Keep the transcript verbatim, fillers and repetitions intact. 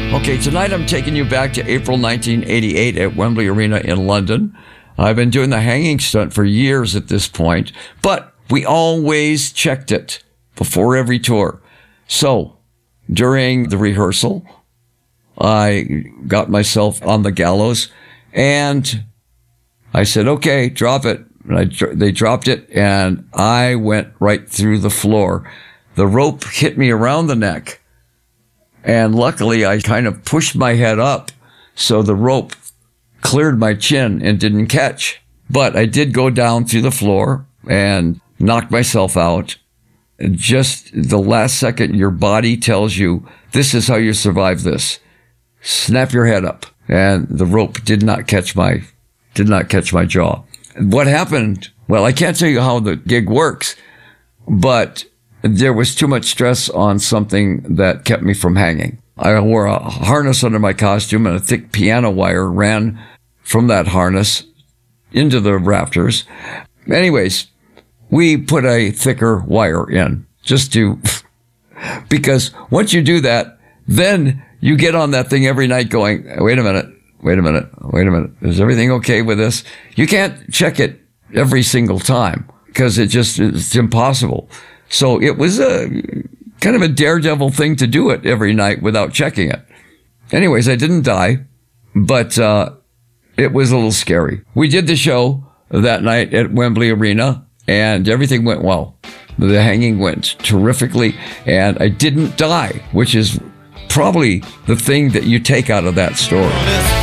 Okay, tonight I'm taking you back to April nineteen eighty-eight at Wembley Arena in London. I've been doing the hanging stunt for years at this point, but we always checked it before every tour. So during the rehearsal, I got myself on the gallows and I said, okay, drop it. And I, they dropped it and I went right through the floor. The rope hit me around the neck. And luckily, I kind of pushed my head up so the rope cleared my chin and didn't catch. But I did go down through the floor and knocked myself out. And just the last second, your body tells you, this is how you survive this. Snap your head up. And the rope did not catch my, did not catch my jaw. What happened? Well, I can't tell you how the gig works, but there was too much stress on something that kept me from hanging. I wore a harness under my costume and a thick piano wire ran from that harness into the rafters. Anyways, we put a thicker wire in just to, because once you do that, then you get on that thing every night going, wait a minute, wait a minute, wait a minute. Is everything okay with this? You can't check it every single time because it just, it's impossible. So it was a kind of a daredevil thing to do it every night without checking it. Anyways, I didn't die, but uh, it was a little scary. We did the show that night at Wembley Arena, and everything went well. The hanging went terrifically, and I didn't die, which is probably the thing that you take out of that story.